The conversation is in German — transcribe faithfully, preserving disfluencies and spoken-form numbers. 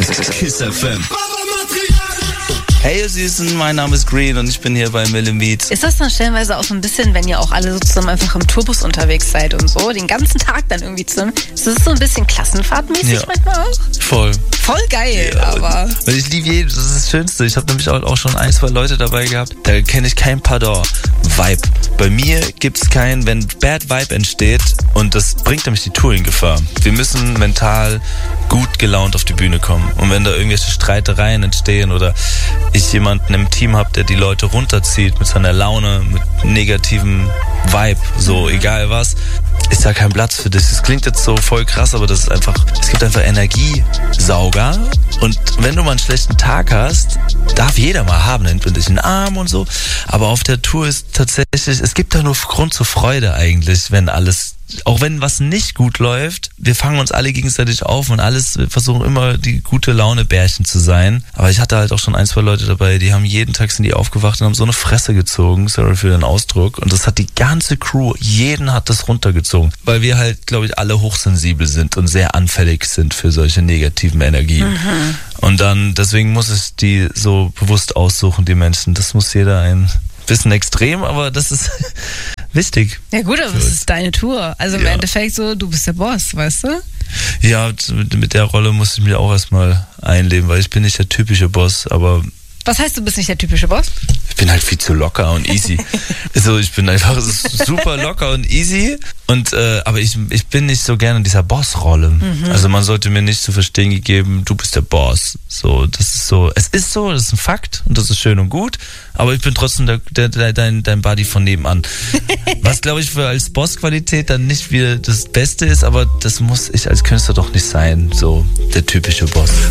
Kiss F M. Hey ihr Süßen, mein Name ist Green und ich bin hier bei Millimeat. Ist das dann stellenweise auch so ein bisschen, wenn ihr auch alle so zusammen einfach im Tourbus unterwegs seid und so, den ganzen Tag dann irgendwie zusammen, ist das so ein bisschen klassenfahrtmäßig ja. manchmal auch? Voll. Voll geil, ja, aber... Und ich liebe jeden, das ist das Schönste. Ich habe nämlich auch schon ein, zwei Leute dabei gehabt, da kenne ich kein Pardon. Vibe. Bei mir gibt's kein, wenn Bad Vibe entsteht und das bringt nämlich die Tour in Gefahr. Wir müssen mental gut gelaunt auf die Bühne kommen. Und wenn da irgendwelche Streitereien entstehen oder ich jemanden im Team habe, der die Leute runterzieht mit seiner Laune, mit negativem Vibe, so egal was, ist da kein Platz für das. Das klingt jetzt so voll krass, aber das ist einfach, es gibt einfach Energiesauger und wenn du mal einen schlechten Tag hast, darf jeder mal haben, nimmt man dich in den Arm und so, aber auf der Tour ist tatsächlich, es gibt da nur Grund zur Freude eigentlich, wenn alles, auch wenn was nicht gut läuft, wir fangen uns alle gegenseitig auf und alles, wir versuchen immer die gute Laune-Bärchen zu sein. Aber ich hatte halt auch schon ein, zwei Leute dabei, die haben jeden Tag sind die aufgewacht und haben so eine Fresse gezogen, sorry für den Ausdruck. Und das hat die ganze Crew, jeden hat das runtergezogen. Weil wir halt, glaube ich, alle hochsensibel sind und sehr anfällig sind für solche negativen Energien. Mhm. Und dann, deswegen muss ich die so bewusst aussuchen, die Menschen. Das muss jeder ein bisschen extrem, aber das ist wichtig. Ja gut, aber es ist deine Tour. Also im ja. Endeffekt so, du bist der Boss, weißt du? Ja, mit, mit der Rolle muss ich mich auch erstmal einleben, weil ich bin nicht der typische Boss, aber... Was heißt, du bist nicht der typische Boss? Ich bin halt viel zu locker und easy. Also ich bin einfach super locker und easy. Und äh, aber ich, ich bin nicht so gerne in dieser Boss-Rolle. Mhm. Also man sollte mir nicht zu verstehen gegeben, du bist der Boss. So, das ist so, es ist so, das ist ein Fakt und das ist schön und gut. Aber ich bin trotzdem der, der, der, dein, dein Buddy von nebenan. Was glaube ich für als Boss-Qualität dann nicht wieder das Beste ist, aber das muss ich als Künstler doch nicht sein. So der typische Boss.